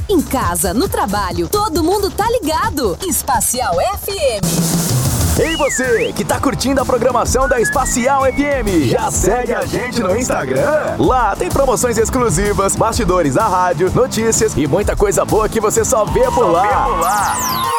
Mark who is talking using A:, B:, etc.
A: Em casa, no trabalho, todo mundo tá ligado. Espacial FM.
B: Ei você, que tá curtindo a programação da Espacial FM, já segue a gente no Instagram? Lá tem promoções exclusivas, bastidores da rádio, notícias e muita coisa boa que você só vê por lá.